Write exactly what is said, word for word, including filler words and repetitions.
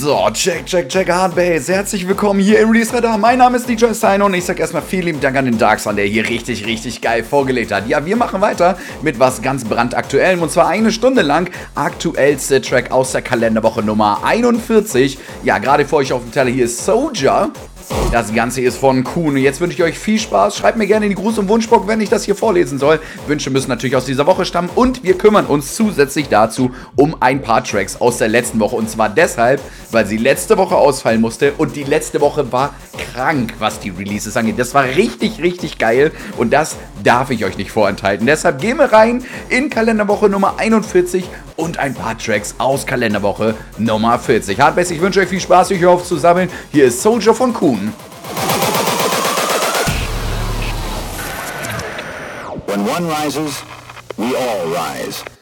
So, check, check, check, Hardbase. Herzlich willkommen hier im Release Radar. Mein Name ist D J Sino und ich sag erstmal vielen lieben Dank an den Darksun, der hier richtig, richtig geil vorgelegt hat. Ja, wir machen weiter mit was ganz brandaktuellem und zwar eine Stunde lang aktuellste Track aus der Kalenderwoche Nummer einundvierzig. Ja, gerade vor euch auf dem Teller hier ist Soldier. Das Ganze ist von Kuhn. Jetzt wünsche ich euch viel Spaß. Schreibt mir gerne in die Gruß- und Wunschbox, wenn ich das hier vorlesen soll. Wünsche müssen natürlich aus dieser Woche stammen. Und wir kümmern uns zusätzlich dazu um ein paar Tracks aus der letzten Woche. Und zwar deshalb, weil sie letzte Woche ausfallen musste. Und die letzte Woche war krank, was die Releases angeht. Das war richtig, richtig geil. Und das darf ich euch nicht vorenthalten. Deshalb gehen wir rein in Kalenderwoche Nummer einundvierzig und ein paar Tracks aus Kalenderwoche Nummer vierzig. Hardbase, ich wünsche euch viel Spaß. Ich höre auf zu sammeln. Hier ist Soldier von Kuhn. When one rises, we all rise.